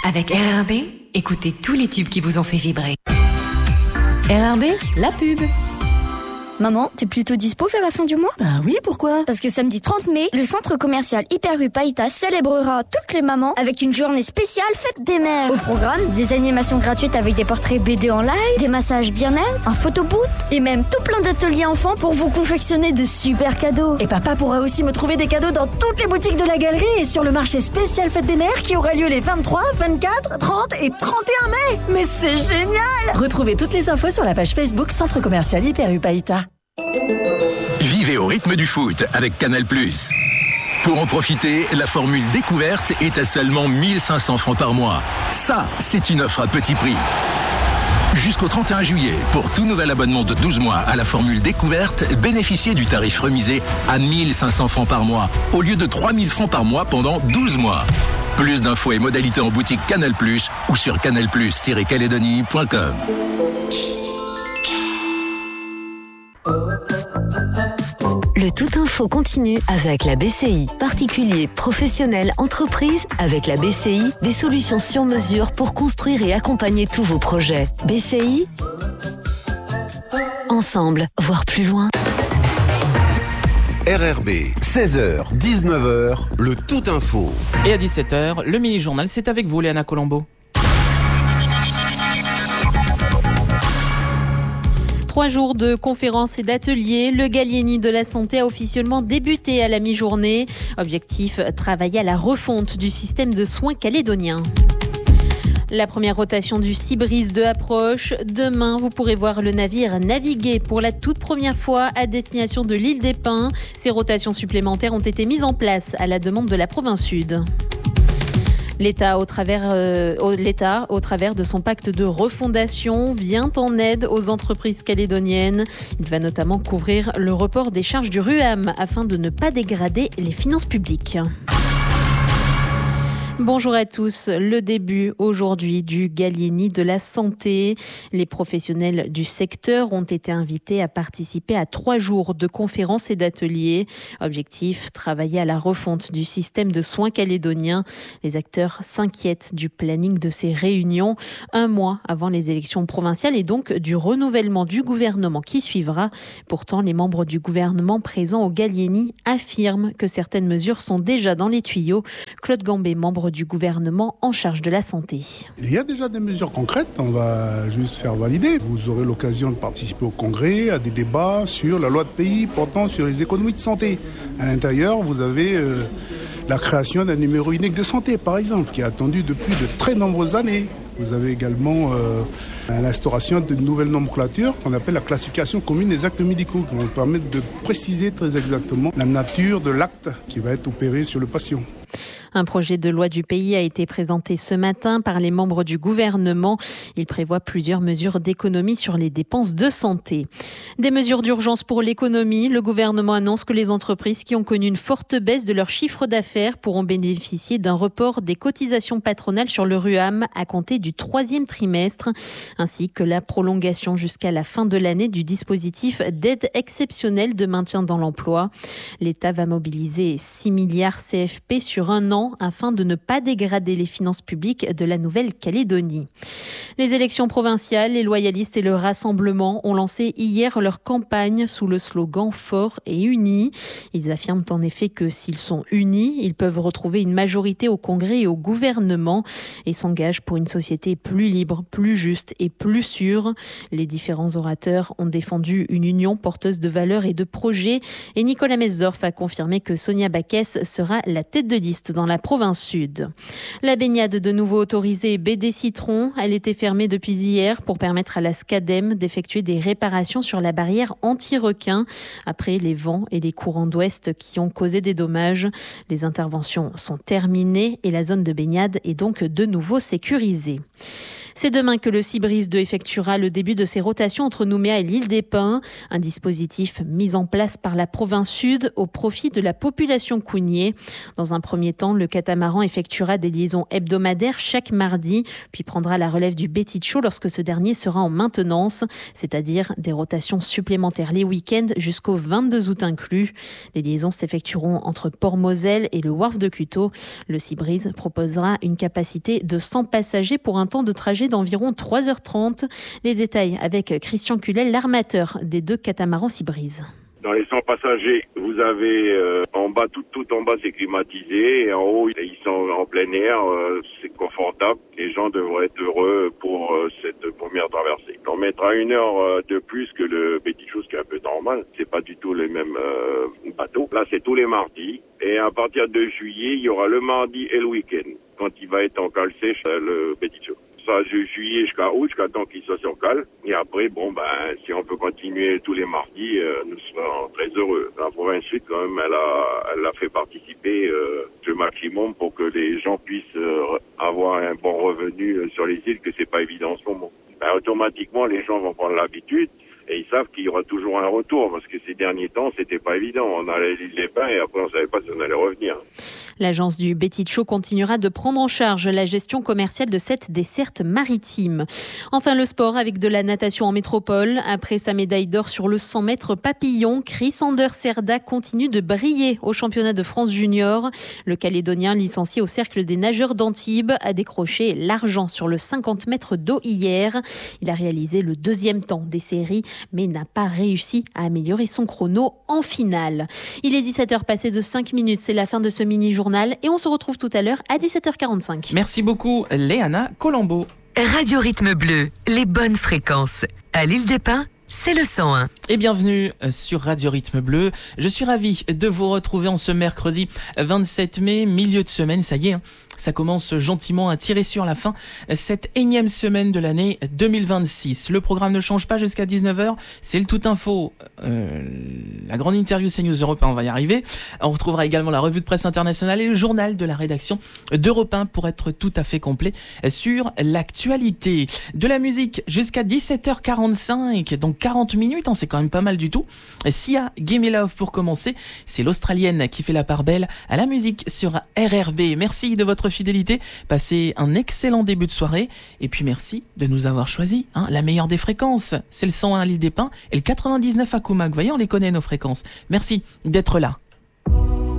Avec RRB, écoutez tous les tubes qui vous ont fait vibrer. RRB, la pub. Maman, t'es plutôt dispo vers la fin du mois ? Bah oui, pourquoi ? Parce que samedi 30 mai, le centre commercial Hyper U Païta célébrera toutes les mamans avec une journée spéciale fête des mères. Au programme, des animations gratuites avec des portraits BD en live, des massages bien-être, un photoboot et même tout plein d'ateliers enfants pour vous confectionner de super cadeaux. Et papa pourra aussi me trouver des cadeaux dans toutes les boutiques de la galerie et sur le marché spécial fête des mères qui aura lieu les 23, 24, 30 et 31 mai. Mais c'est génial ! Retrouvez toutes les infos sur la page Facebook Centre commercial Hyper U Païta. Vivez au rythme du foot avec Canal+. Pour en profiter, la formule découverte est à seulement 1500 francs par mois. Ça, c'est une offre à petit prix. Jusqu'au 31 juillet, pour tout nouvel abonnement de 12 mois à la formule découverte, bénéficiez du tarif remisé à 1500 francs par mois, au lieu de 3000 francs par mois pendant 12 mois. Plus d'infos et modalités en boutique Canal+, ou sur canalplus-calédonie.com. Le Tout Info continue avec la BCI. Particuliers, professionnels, entreprises, avec la BCI, des solutions sur mesure pour construire et accompagner tous vos projets. BCI, ensemble, voir plus loin. RRB, 16h, 19h, le Tout Info. Et à 17h, le mini-journal, c'est avec vous, Léana Colombo. 3 jours de conférences et d'ateliers. Le Gallieni de la santé a officiellement débuté à la mi-journée. Objectif, travailler à la refonte du système de soins calédonien. La première rotation du Cibris 2 approche. Demain, vous pourrez voir le navire naviguer pour la toute première fois à destination de l'île des Pins. Ces rotations supplémentaires ont été mises en place à la demande de la province Sud. L'État, au travers de son pacte de refondation, vient en aide aux entreprises calédoniennes. Il va notamment couvrir le report des charges du RUAM afin de ne pas dégrader les finances publiques. Bonjour à tous. Le début aujourd'hui du Gallieni de la santé. Les professionnels du secteur ont été invités à participer à 3 jours de conférences et d'ateliers. Objectif, travailler à la refonte du système de soins calédonien. Les acteurs s'inquiètent du planning de ces réunions 1 mois avant les élections provinciales et donc du renouvellement du gouvernement qui suivra. Pourtant, les membres du gouvernement présents au Gallieni affirment que certaines mesures sont déjà dans les tuyaux. Claude Gambé, membre du gouvernement en charge de la santé. Il y a déjà des mesures concrètes, on va juste faire valider. Vous aurez l'occasion de participer au congrès, à des débats sur la loi de pays portant sur les économies de santé. À l'intérieur, vous avez la création d'un numéro unique de santé, par exemple, qui est attendu depuis de très nombreuses années. Vous avez également l'instauration d'une nouvelle nomenclature qu'on appelle la classification commune des actes médicaux, qui vont permettre de préciser très exactement la nature de l'acte qui va être opéré sur le patient. Un projet de loi du pays a été présenté ce matin par les membres du gouvernement. Il prévoit plusieurs mesures d'économie sur les dépenses de santé. Des mesures d'urgence pour l'économie. Le gouvernement annonce que les entreprises qui ont connu une forte baisse de leur chiffre d'affaires pourront bénéficier d'un report des cotisations patronales sur le RUAM à compter du 3e trimestre, ainsi que la prolongation jusqu'à la fin de l'année du dispositif d'aide exceptionnelle de maintien dans l'emploi. L'État va mobiliser 6 milliards CFP sur 1 an afin de ne pas dégrader les finances publiques de la Nouvelle-Calédonie. Les élections provinciales, les loyalistes et le Rassemblement ont lancé hier leur campagne sous le slogan « Fort et unis ». Ils affirment en effet que s'ils sont unis, ils peuvent retrouver une majorité au Congrès et au gouvernement et s'engagent pour une société plus libre, plus juste et plus sûre. Les différents orateurs ont défendu une union porteuse de valeurs et de projets et Nicolas Mezdorf a confirmé que Sonia Backès sera la tête de liste dans la province Sud. La baignade de nouveau autorisée BD Citron, elle était fermée depuis hier pour permettre à la SCADEM d'effectuer des réparations sur la barrière anti-requin après les vents et les courants d'ouest qui ont causé des dommages. Les interventions sont terminées et la zone de baignade est donc de nouveau sécurisée. C'est demain que le Seabreeze 2 effectuera le début de ses rotations entre Nouméa et l'île des Pins, un dispositif mis en place par la province sud au profit de la population cougnier. Dans un premier temps, le catamaran effectuera des liaisons hebdomadaires chaque mardi, puis prendra la relève du Betty Show lorsque ce dernier sera en maintenance, c'est-à-dire des rotations supplémentaires les week-ends jusqu'au 22 août inclus. Les liaisons s'effectueront entre Port-Moselle et le Wharf de Cuteau. Le Seabreeze proposera une capacité de 100 passagers pour un temps de trajet d'environ 3h30. Les détails avec Christian Culel, l'armateur des 2 catamarans Seabreeze. Dans les 100 passagers, vous avez en bas, tout en bas c'est climatisé, et en haut ils sont en plein air, c'est confortable. Les gens devraient être heureux pour cette première traversée. On mettra 1 heure de plus que le Betty Show, ce qui est un peu normal. C'est pas du tout les mêmes bateaux. Là c'est tous les mardis, et à partir de juillet, il y aura le mardi et le week-end, quand il va être en cale sèche, le Betty Show. Ça, de juillet jusqu'à août, jusqu'à temps qu'il soit sur cale. Et après, si on peut continuer tous les mardis, nous serons très heureux. La province sud, quand même, elle a fait participer le maximum pour que les gens puissent avoir un bon revenu sur les îles, que c'est pas évident en ce moment. Automatiquement, les gens vont prendre l'habitude. Et ils savent qu'il y aura toujours un retour, parce que ces derniers temps, c'était pas évident. On allait à l'île des Pins et après, on savait pas si on allait revenir. L'agence du Betty Show continuera de prendre en charge la gestion commerciale de cette desserte maritime. Enfin, le sport avec de la natation en métropole. Après sa médaille d'or sur le 100 mètres papillon, Chris Anders Serda continue de briller au championnat de France junior. Le Calédonien, licencié au Cercle des nageurs d'Antibes, a décroché l'argent sur le 50 mètres d'eau hier. Il a réalisé le 2e temps des séries, mais n'a pas réussi à améliorer son chrono en finale. Il est 17h passé de 5 minutes. C'est la fin de ce mini-journal et on se retrouve tout à l'heure à 17h45. Merci beaucoup, Léana Colombo. Radio Rythme Bleu, les bonnes fréquences. À l'île des Pins, c'est le 101. Et bienvenue sur Radio Rythme Bleu. Je suis ravi de vous retrouver en ce mercredi 27 mai, milieu de semaine, ça y est. Ça commence gentiment à tirer sur la fin, cette énième semaine de l'année 2026. Le programme ne change pas jusqu'à 19h, c'est le Tout Info, la grande interview CNews Europe 1, on va y arriver. On retrouvera également la revue de presse internationale et le journal de la rédaction d'Europe 1 pour être tout à fait complet sur l'actualité. De la musique jusqu'à 17h45, donc 40 minutes, c'est quand même pas mal du tout. Sia, Gimme Love pour commencer, c'est l'Australienne qui fait la part belle à la musique sur RRB. Merci de votre fidélité, passez un excellent début de soirée et puis merci de nous avoir choisi la meilleure des fréquences, c'est le 101 à l'île des Pins et le 99 à Comac. Vous voyez, on les connaît nos fréquences. Merci d'être là.